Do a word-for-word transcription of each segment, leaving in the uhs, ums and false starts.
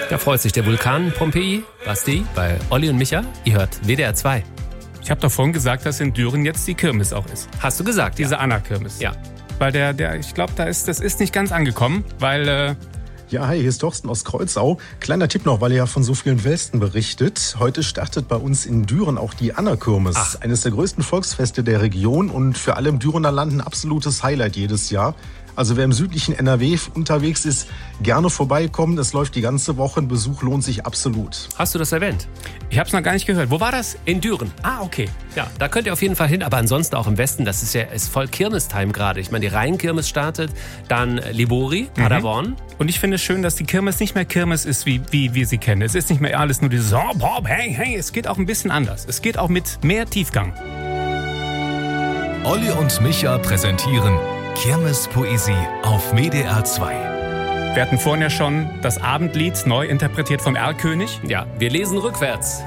Da freut sich der Vulkan Pompeji. Basti, bei Olli und Micha. Ihr hört W D R zwei. Ich habe doch vorhin gesagt, dass in Düren jetzt die Kirmes auch ist. Hast du gesagt, Diese ja. Anna-Kirmes. Ja. Weil der, der, ich glaube, da ist, das ist nicht ganz angekommen, weil... Äh, Ja, hi, hier ist Thorsten aus Kreuzau. Kleiner Tipp noch, weil ihr ja von so vielen Welsten berichtet. Heute startet bei uns in Düren auch die Anna-Kirmes. Ach. Eines der größten Volksfeste der Region und für alle im Dürener Land ein absolutes Highlight jedes Jahr. Also wer im südlichen N R W unterwegs ist, gerne vorbeikommen. Es läuft die ganze Woche. Ein Besuch lohnt sich absolut. Hast du das erwähnt? ich habe es noch gar nicht gehört. Wo war das? In Düren. Ah, okay. Ja, da könnt ihr auf jeden Fall hin, aber ansonsten auch im Westen, das ist ja ist voll Kirmes-Time gerade. Ich meine, die Rheinkirmes startet, dann Libori, Paderborn. Und ich finde es schön, dass die Kirmes nicht mehr Kirmes ist, wie, wie wir sie kennen. Es ist nicht mehr alles nur dieses oh, Bob, hey, hey. Es geht auch ein bisschen anders. Es geht auch mit mehr Tiefgang. Olli und Micha präsentieren Kirmespoesie auf W D R zwei. Wir hatten vorhin ja schon das Abendlied neu interpretiert vom Erlkönig. Ja, wir lesen rückwärts.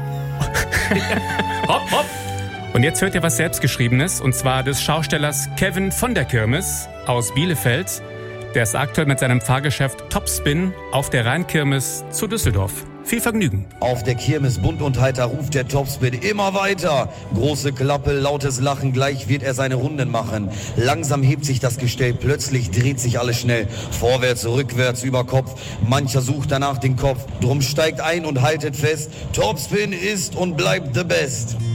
Hopp, hopp. Und jetzt hört ihr was Selbstgeschriebenes, und zwar des Schaustellers Kevin von der Kirmes aus Bielefeld. Der ist aktuell mit seinem Fahrgeschäft Topspin auf der Rheinkirmes zu Düsseldorf. Viel Vergnügen. Auf der Kirmes bunt und heiter ruft der Topspin immer weiter. Große Klappe, lautes Lachen, gleich wird er seine Runden machen. Langsam hebt sich das Gestell, plötzlich dreht sich alles schnell. Vorwärts, rückwärts, über Kopf, mancher sucht danach den Kopf. Drum steigt ein und haltet fest, Topspin ist und bleibt the best.